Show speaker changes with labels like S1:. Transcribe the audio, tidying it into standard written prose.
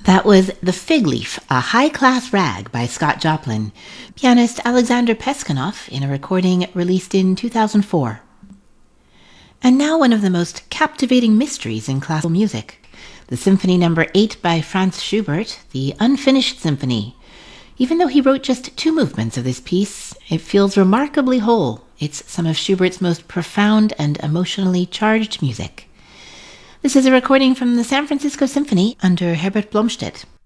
S1: That was The Fig Leaf, a high-class rag by Scott Joplin, pianist Alexander Peskanov in a recording released in 2004. And now one of the most captivating mysteries in classical music, the Symphony No. 8 by Franz Schubert, the Unfinished Symphony. Even though he wrote just 2 movements of this piece, it feels remarkably whole. It's some of Schubert's most profound and emotionally charged music. This is a recording from the San Francisco Symphony under Herbert Blomstedt.